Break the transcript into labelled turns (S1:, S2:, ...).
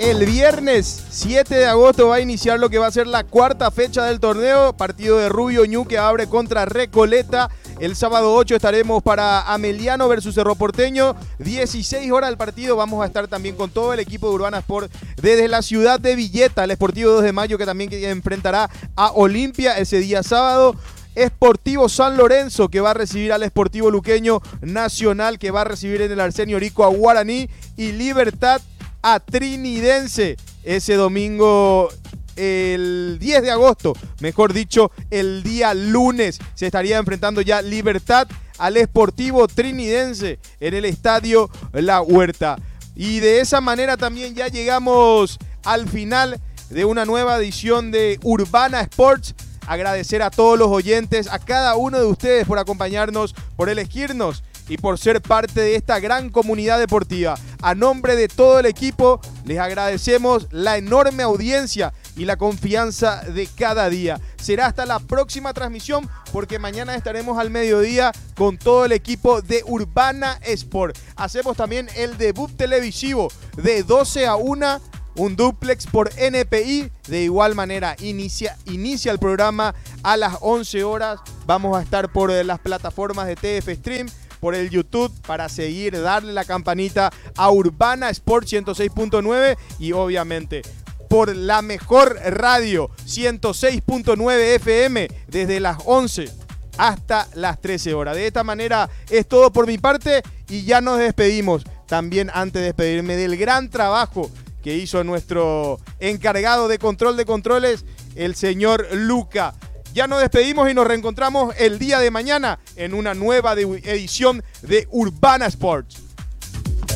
S1: El viernes 7 de agosto va a iniciar lo que va a ser la cuarta fecha del torneo. Partido de Rubio Ñu que abre contra Recoleta. El sábado 8 estaremos para Ameliano versus Cerro Porteño. 16 horas el partido. Vamos a estar también con todo el equipo de Urbana Sport desde la ciudad de Villeta. El Sportivo 2 de Mayo que también enfrentará a Olimpia ese día sábado. Sportivo San Lorenzo que va a recibir al Sportivo Luqueño Nacional, que va a recibir en el Arsenio Rico a Guaraní, y Libertad a Trinidense ese domingo, el 10 de agosto, mejor dicho, el día lunes se estaría enfrentando ya Libertad al Sportivo Trinidense en el Estadio La Huerta. Y de esa manera también ya llegamos al final de una nueva edición de Urbana Sports. Agradecer a todos los oyentes, a cada uno de ustedes por acompañarnos, por elegirnos y por ser parte de esta gran comunidad deportiva. A nombre de todo el equipo, les agradecemos la enorme audiencia y la confianza de cada día. Será hasta la próxima transmisión, porque mañana estaremos al mediodía con todo el equipo de Urbana Sport. Hacemos también el debut televisivo de 12 a 1, un dúplex por NPI. De igual manera, inicia el programa a las 11 horas. Vamos a estar por las plataformas de TF Stream, por el YouTube, para seguir, darle la campanita a Urbana Sport 106.9 y obviamente por la mejor radio 106.9 FM desde las 11 hasta las 13 horas. De esta manera es todo por mi parte y ya nos despedimos. También, antes de despedirme, del gran trabajo que hizo nuestro encargado de control de controles, el señor Luca. Ya nos despedimos y nos reencontramos el día de mañana en una nueva edición de Urbana Sports.